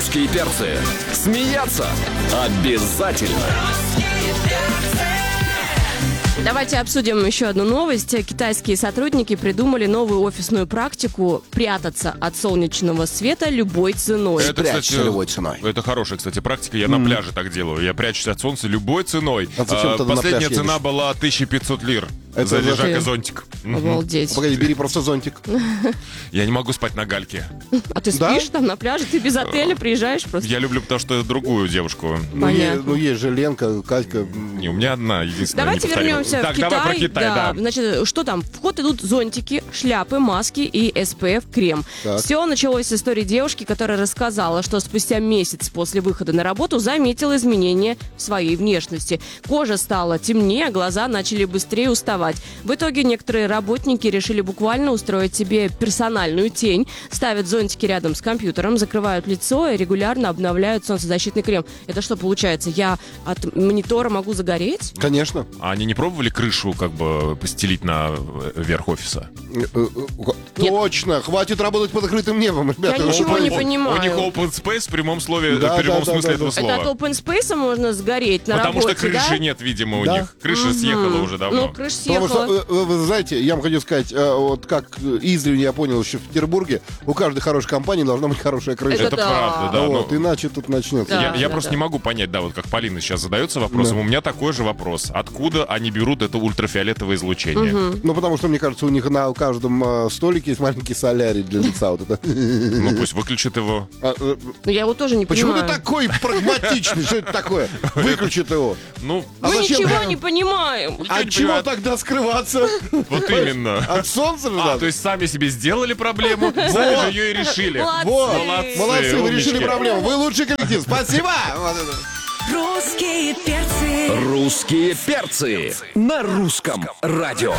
Русские перцы. Смеяться обязательно. Давайте обсудим еще одну новость. Китайские сотрудники придумали новую офисную практику прятаться от солнечного света любой ценой. Это, Прячься кстати, любой ценой. Это хорошая, кстати, практика. Я на пляже так делаю. Я прячусь от солнца любой ценой. А зачем ты на Последняя пляж цена едешь? была 1500 лир. Это за за лежак ты. и зонтик. Обалдеть. Погоди, бери просто зонтик. Я не могу спать на гальке. А ты Да? спишь там на пляже? Ты без отеля приезжаешь просто? Я люблю, потому что другую девушку. Понятно. Есть же Ленка, Катька. Не, у меня одна, единственная. Давайте неповторимая. вернемся Так, в Китай. давай про Китай, да. Значит, что там? В ход идут зонтики, шляпы, маски и SPF-крем. Так. Все началось с истории девушки, которая рассказала, что спустя месяц после выхода на работу заметила изменения в своей внешности. Кожа стала темнее, глаза начали быстрее уставать. В итоге некоторые работники решили буквально устроить себе персональную тень, ставят зонтики рядом с компьютером, закрывают лицо и регулярно обновляют солнцезащитный крем. Это что получается? Я от монитора могу загореть? Конечно. А они не пробовали крышу как бы постелить на верх офиса? Точно. Хватит работать под открытым небом, ребята. Я ничего не У них понимаю. open space в прямом слове, Да, в прямом да, да, смысле да, этого да. Это слова. от open space можно сгореть на Потому работе, что крыши да? нет, видимо, у Да. них. Крыша съехала уже давно. Ну, крыша Потому съехала. что, вы знаете, я вам хочу сказать, вот как издревле я понял еще в Петербурге, у каждой хорошей компании должна быть хорошая крыша. Это Это да. правда, да. Вот, но иначе тут начнется. Да. Я просто не могу понять, да, вот как Полина сейчас задается вопросом, Да. у меня такой же вопрос. Откуда они берут это ультрафиолетовое излучение? Ну, потому что, мне кажется, у них на каждом столике есть маленький солярий для лица. Вот это. Ну пусть выключит его. Ну, я его тоже не Почему понимаю. ты такой прагматичный? Что это такое? Выключит его. Ну, А Мы зачем? ничего не понимаем. От не чего понимаю. тогда скрываться? вот именно. От солнца же А, надо? то есть сами себе сделали проблему, сами же ее и решили. Молодцы. Вот. Молодцы. Молодцы, вы решили умнички. проблему. Вы лучший коллектив. Спасибо! Вот это. Русские перцы. Русские перцы на русском радио.